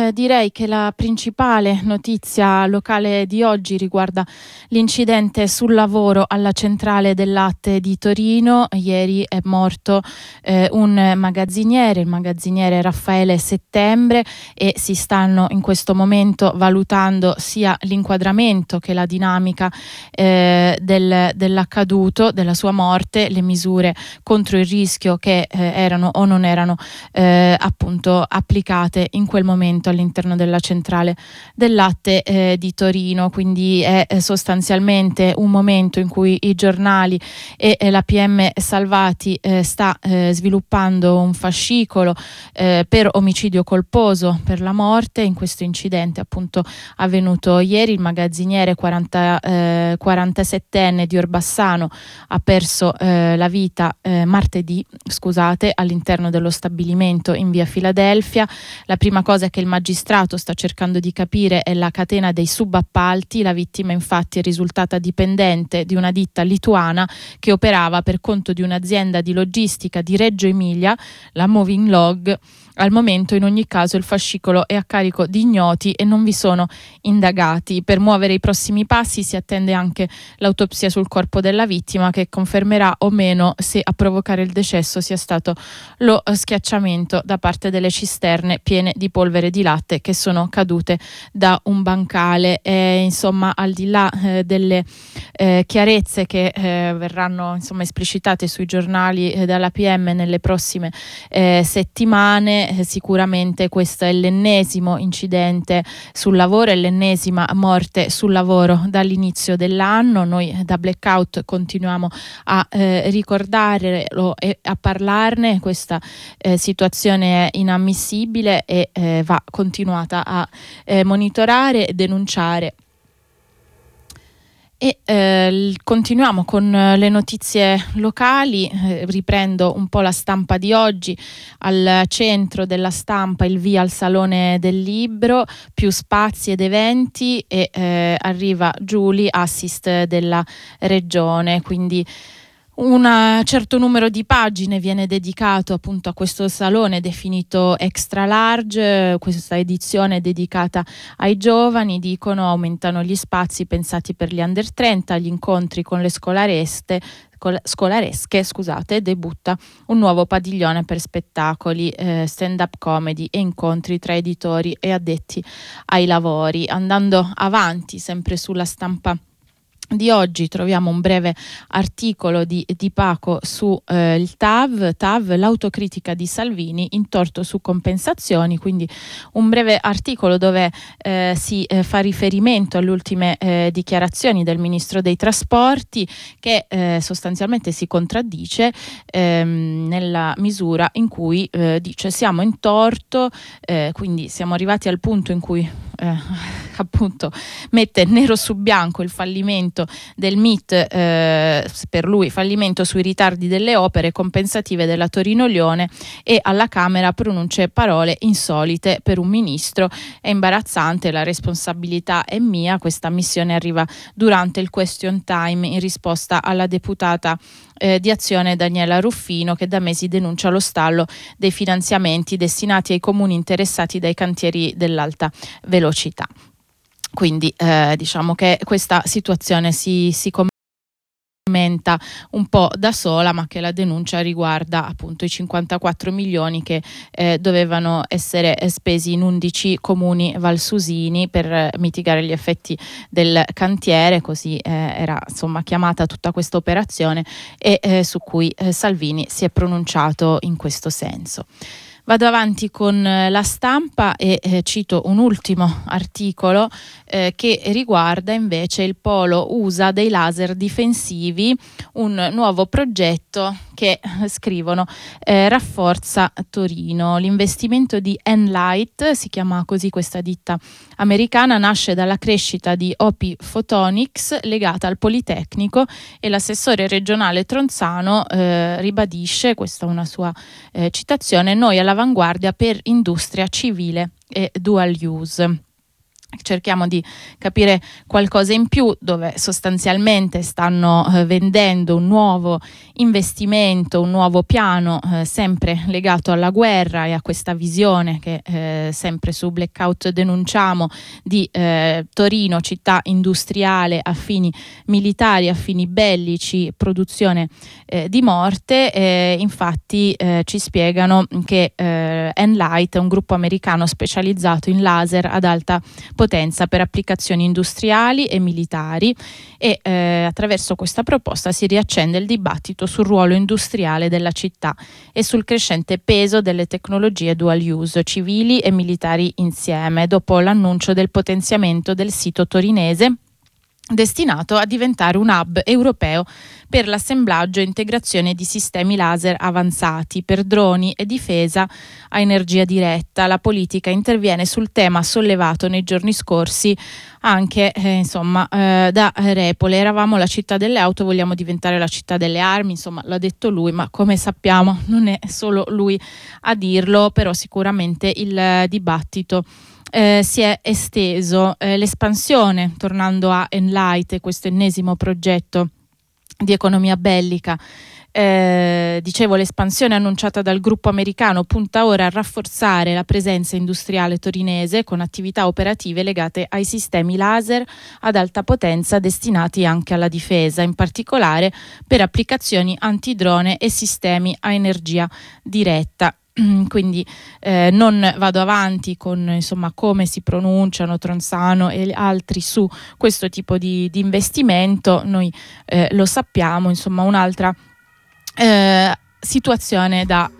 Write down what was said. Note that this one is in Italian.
direi che la principale notizia locale di oggi riguarda l'incidente sul lavoro alla centrale del latte di Torino. Ieri è morto un magazziniere, il magazziniere Raffaele Settembre, e si stanno in questo momento valutando sia l'inquadramento che la dinamica dell'accaduto, della sua morte, le misure contro il rischio che erano o non erano appunto applicate in quel momento all'interno della centrale del latte di Torino. Quindi è sostanzialmente un momento in cui i giornali e la PM Salvati sta sviluppando un fascicolo per omicidio colposo per la morte in questo incidente appunto avvenuto ieri. Il magazziniere 47enne di Orbassano ha perso la vita martedì all'interno dello stabilimento in via Filadelfia. La prima cosa che il magistrato sta cercando di capire è la catena dei subappalti. La vittima infatti è risultata dipendente di una ditta lituana che operava per conto di un'azienda di logistica di Reggio Emilia, la Moving Log. Al momento in ogni caso il fascicolo è a carico di ignoti e non vi sono indagati. Per muovere i prossimi passi si attende anche l'autopsia sul corpo della vittima, che confermerà o meno se a provocare il decesso sia stato lo schiacciamento da parte delle cisterne piene di polvere di latte che sono cadute da un bancale. Insomma, al di là delle chiarezze che verranno esplicitate sui giornali dalla PM nelle prossime settimane, sicuramente questo è l'ennesimo incidente sul lavoro, è l'ennesima morte sul lavoro dall'inizio dell'anno. Noi da Blackout continuiamo a ricordarlo e a parlarne. Questa situazione è inammissibile e va continuata a monitorare e denunciare. E continuiamo con le notizie locali. Riprendo un po' la stampa di oggi. Al centro della stampa il via al Salone del Libro, più spazi ed eventi, e arriva Giuli, assist della regione. Quindi un certo numero di pagine viene dedicato appunto a questo salone definito extra large. Questa edizione è dedicata ai giovani. Dicono aumentano gli spazi pensati per gli under 30, gli incontri con le scolaresche, debutta un nuovo padiglione per spettacoli, stand-up comedy e incontri tra editori e addetti ai lavori. Andando avanti sempre sulla stampa di oggi troviamo un breve articolo di Paco su il TAV, l'autocritica di Salvini, in torto su compensazioni. Quindi un breve articolo dove si fa riferimento alle ultime dichiarazioni del ministro dei trasporti, che sostanzialmente si contraddice nella misura in cui dice siamo in torto, quindi siamo arrivati al punto in cui appunto mette nero su bianco il fallimento del MIT, per lui fallimento sui ritardi delle opere compensative della Torino-Lione, e alla Camera pronunce parole insolite per un ministro. È imbarazzante, la responsabilità è mia. Questa ammissione arriva durante il question time in risposta alla deputata di Azione Daniela Ruffino, che da mesi denuncia lo stallo dei finanziamenti destinati ai comuni interessati dai cantieri dell'alta velocità. Quindi diciamo che questa situazione si commenta un po' da sola, ma che la denuncia riguarda appunto i 54 milioni che dovevano essere spesi in 11 comuni valsusini per mitigare gli effetti del cantiere. Così era chiamata tutta questa operazione, e su cui Salvini si è pronunciato in questo senso. Vado avanti con la stampa e cito un ultimo articolo che riguarda invece il polo USA dei laser difensivi, un nuovo progetto che, scrivono, rafforza Torino. L'investimento di Enlight, si chiama così questa ditta americana, nasce dalla crescita di OP Photonics legata al Politecnico, e l'assessore regionale Tronzano ribadisce, questa è una sua citazione, noi all'avanguardia per industria civile e dual use. cerchiamo di capire qualcosa in più, dove sostanzialmente stanno vendendo un nuovo investimento, un nuovo piano sempre legato alla guerra e a questa visione che sempre su Blackout denunciamo di Torino, città industriale a fini militari, a fini bellici, produzione di morte. Infatti ci spiegano che Enlight è un gruppo americano specializzato in laser ad alta potenza per applicazioni industriali e militari, e attraverso questa proposta si riaccende il dibattito sul ruolo industriale della città e sul crescente peso delle tecnologie dual use, civili e militari insieme, dopo l'annuncio del potenziamento del sito torinese destinato a diventare un hub europeo per l'assemblaggio e integrazione di sistemi laser avanzati per droni e difesa a energia diretta. La politica interviene sul tema sollevato nei giorni scorsi anche da Repole. Eravamo la città delle auto, vogliamo diventare la città delle armi, insomma l'ha detto lui, ma come sappiamo non è solo lui a dirlo, però sicuramente il dibattito si è esteso. L'espansione, tornando a Enlight, questo ennesimo progetto di economia bellica, dicevo, l'espansione annunciata dal gruppo americano punta ora a rafforzare la presenza industriale torinese con attività operative legate ai sistemi laser ad alta potenza destinati anche alla difesa, in particolare per applicazioni antidrone e sistemi a energia diretta. Quindi non vado avanti con come si pronunciano Tronzano e altri su questo tipo di investimento. Noi lo sappiamo, un'altra situazione da